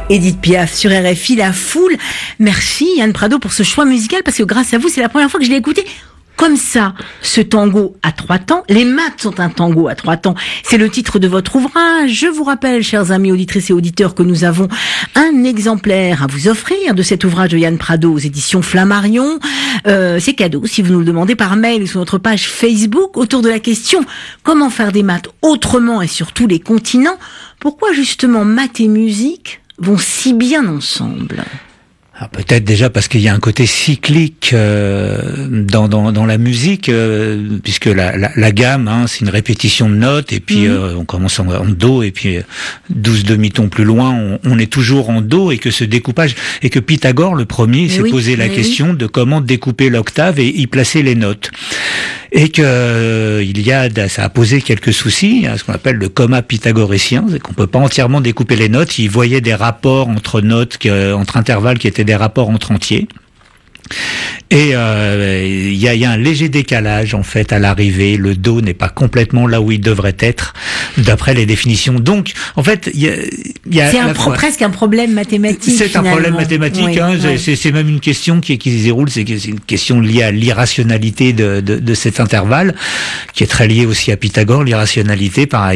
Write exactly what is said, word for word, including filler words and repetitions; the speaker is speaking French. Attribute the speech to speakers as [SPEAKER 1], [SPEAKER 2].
[SPEAKER 1] Édith Piaf sur R F I, La Foule. Merci Yann Prado pour ce choix musical, parce que grâce à vous, c'est la première fois que je l'ai écouté comme ça, ce tango à trois temps. Les maths sont un tango à trois temps. C'est le titre de votre ouvrage. Je vous rappelle, chers amis auditrices et auditeurs, que nous avons un exemplaire à vous offrir de cet ouvrage de Yann Prado aux éditions Flammarion. Euh, c'est cadeau si vous nous le demandez par mail ou sur notre page Facebook, autour de la question comment faire des maths autrement et sur tous les continents. Pourquoi justement maths et musique vont si bien ensemble?
[SPEAKER 2] Alors peut-être déjà parce qu'il y a un côté cyclique euh, dans, dans dans la musique, euh, puisque la, la, la gamme, hein, c'est une répétition de notes, et puis mmh. euh, on commence en, en do, et puis douze demi-tons plus loin, on, on est toujours en do, et que ce découpage, et que Pythagore, le premier, s'est oui, posé la question oui. de comment découper l'octave et y placer les notes. Et que euh, il y a, ça a posé quelques soucis, hein, ce qu'on appelle le coma pythagoréen, c'est qu'on peut pas entièrement découper les notes. Il voyait des rapports entre notes, euh, entre intervalles qui étaient des rapports entre entiers. Et euh, il y a, y a un léger décalage en fait à l'arrivée. Le do n'est pas complètement là où il devrait être, d'après les définitions. Donc, en fait, il y a, y a
[SPEAKER 1] c'est un pro- presque un problème mathématique.
[SPEAKER 2] C'est
[SPEAKER 1] finalement.
[SPEAKER 2] un problème mathématique. Oui, hein, ouais. c'est, c'est même une question qui, qui se déroule. C'est, c'est une question liée à l'irrationalité de, de, de cet intervalle, qui est très liée aussi à Pythagore. L'irrationalité, par